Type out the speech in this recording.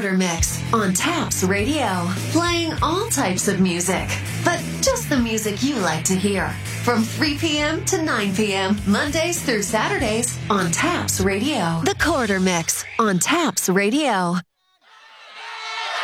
Quarter Mix on Taps Radio. Playing all types of music, but just the music you like to hear. From 3 p.m. to 9 p.m., Mondays through Saturdays on Taps Radio. The Quarter Mix on Taps Radio.